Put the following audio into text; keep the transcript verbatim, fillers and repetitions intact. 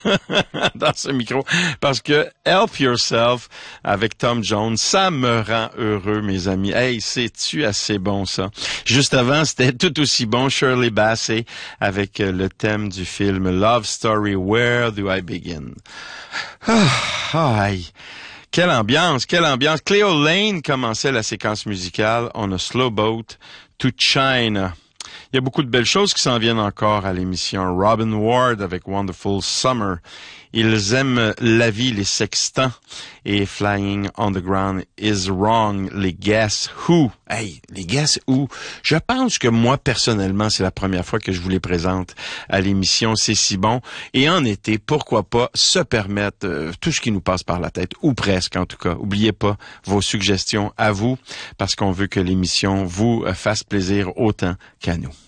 dans ce micro parce que Help Yourself avec Tom Jones, ça me rend heureux, mes amis. Hey, c'est-tu assez bon, ça? Juste avant, c'était tout aussi bon, Shirley Bassey avec le thème du film Love Story, Where Do I Begin? Ah, ah, aïe. Quelle ambiance, quelle ambiance. Cleo Lane commençait la séquence musicale On a Slow Boat to China. Il y a beaucoup de belles choses qui s'en viennent encore à l'émission. Robin Ward avec Wonderful Summer. Ils aiment la vie, les sextants. Et Flying on the Ground is Wrong, les Guess Who. Hey, les Guess Who. Je pense que moi, personnellement, c'est la première fois que je vous les présente à l'émission C'est si bon. Et en été, pourquoi pas se permettre euh, tout ce qui nous passe par la tête, ou presque en tout cas. Oubliez pas vos suggestions à vous, parce qu'on veut que l'émission vous fasse plaisir autant qu'à nous.